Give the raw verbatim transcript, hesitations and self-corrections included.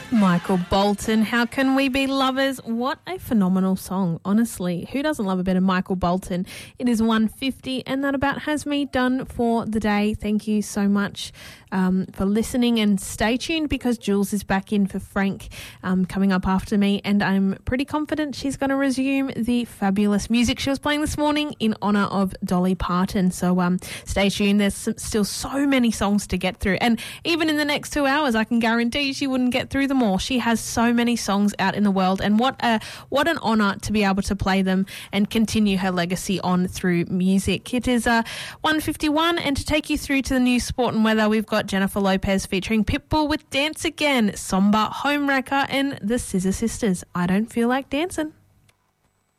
Michael Bolton, How Can We Be Lovers? What a phenomenal song, honestly. Who doesn't love a bit of Michael Bolton? It is one fifty and that about has me done for the day. Thank you so much um, for listening, and stay tuned because Jules is back in for Frank um, coming up after me, and I'm pretty confident she's going to resume the fabulous music she was playing this morning in honour of Dolly Parton. So um, stay tuned. There's some, still so many songs to get through, and even in the next two hours I can guarantee she wouldn't get through them all. She has so many songs out in the world, and what a what an honour to be able to play them and continue her legacy on through music. It is uh, one fifty-one, and to take you through to the news, sport and weather, we've got Jennifer Lopez featuring Pitbull with Dance Again, Somba, Homewrecker and the Scissor Sisters, I Don't Feel Like Dancing.